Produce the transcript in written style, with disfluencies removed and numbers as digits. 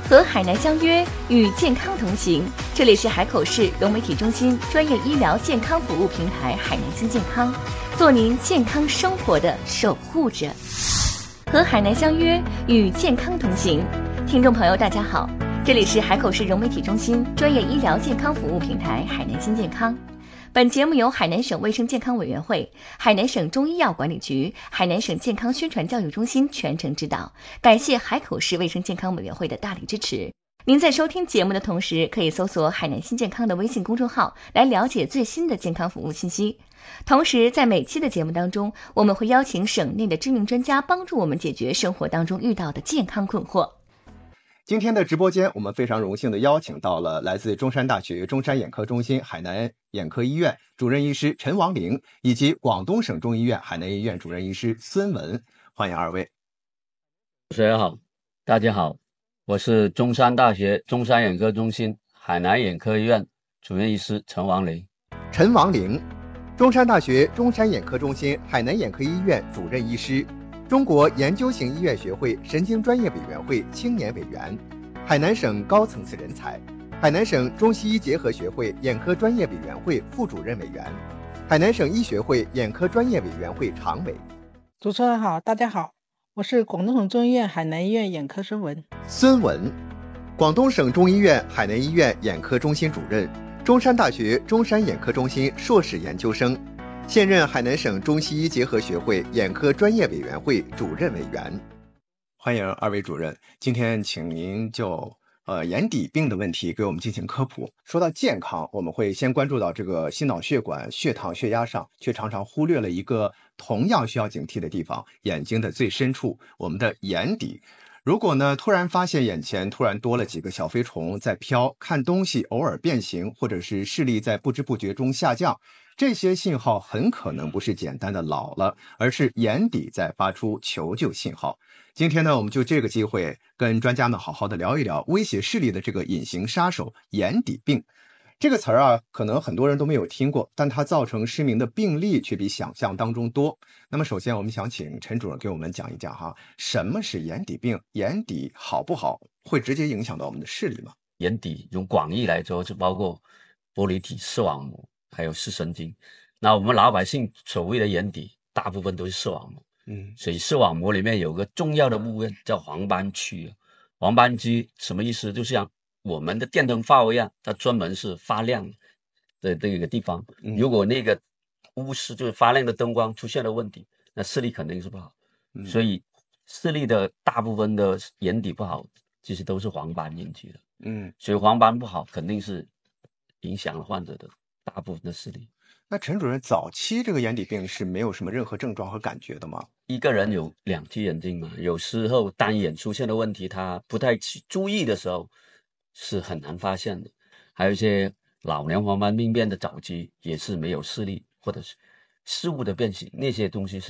和海南相约，与健康同行。这里是海口市融媒体中心专业医疗健康服务平台海南新健康，做您健康生活的守护者。和海南相约，与健康同行。听众朋友，大家好，这里是海口市融媒体中心专业医疗健康服务平台海南新健康。本节目由海南省卫生健康委员会、海南省中医药管理局、海南省健康宣传教育中心全程指导，感谢海口市卫生健康委员会的大力支持。您在收听节目的同时，可以搜索海南新健康的微信公众号来了解最新的健康服务信息。同时，在每期的节目当中，我们会邀请省内的知名专家帮助我们解决生活当中遇到的健康困惑。 今天的直播间，我们非常荣幸的邀请到了来自中山大学中山眼科中心海南眼科医院主任医师陈王玲，以及广东省中医院海南医院主任医师孙文，欢迎二位。 主持人好，大家好，我是中山大学中山眼科中心海南眼科医院主任医师陈王玲。 陈王玲，中山大学中山眼科中心海南眼科医院主任医师，中国研究型医院学会神经专业委员会青年委员，海南省高层次人才，海南省中西医结合学会眼科专业委员会副主任委员，海南省医学会眼科专业委员会常委。 主持人好，大家好，我是广东省中医院海南医院眼科孙文。 孙文，广东省中医院海南医院眼科中心主任，中山大学中山眼科中心硕士研究生，现任海南省中西医结合学会眼科专业委员会主任委员。欢迎二位主任，今天请您就眼底病的问题给我们进行科普。说到健康，我们会先关注到这个心脑血管、血糖、血压上，却常常忽略了一个同样需要警惕的地方，眼睛的最深处，我们的眼底。如果呢，突然发现眼前突然多了几个小飞虫在飘，看东西偶尔变形，或者是视力在不知不觉中下降，这些信号很可能不是简单的老了，而是眼底在发出求救信号。今天呢，我们就这个机会跟专家们好好的聊一聊威胁视力的这个隐形杀手眼底病。这个词儿啊，可能很多人都没有听过，但它造成失明的病例却比想象当中多。那么首先我们想请陈主任给我们讲一讲哈，什么是眼底病？眼底好不好，会直接影响到我们的视力吗？ 眼底用广义来说，就包括玻璃体、视网膜还有视神经。那我们老百姓所谓的眼底，大部分都是视网膜。所以视网膜里面有个重要的部分叫黄斑区。黄斑区什么意思？就像我们的电灯泡一样，它专门是发亮的这个地方。如果那个钨丝就是发亮的灯光出现了问题，那视力肯定是不好。所以视力的大部分的眼底不好，其实都是黄斑引起的。所以黄斑不好，肯定是影响了患者的大部分的视力。 那陈主任，早期这个眼底病是没有什么任何症状和感觉的吗？ 一个人有两只眼睛嘛，有时候单眼出现的问题，他不太去注意的时候是很难发现的。还有一些老年黄斑病变的早期也是没有视力或者是视物的变形，那些东西是